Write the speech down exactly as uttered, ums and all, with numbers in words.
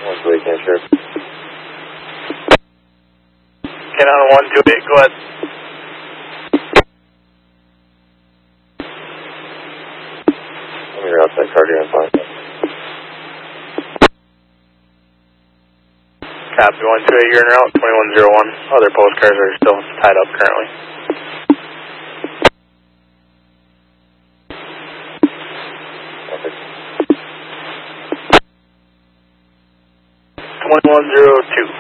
One two eight, can sure. Get on one two eight, go ahead. Let me route that card here and find it. Copy one two eight, you're en route, twenty-one zero one. Other postcards are still tied up currently. twenty-one zero two.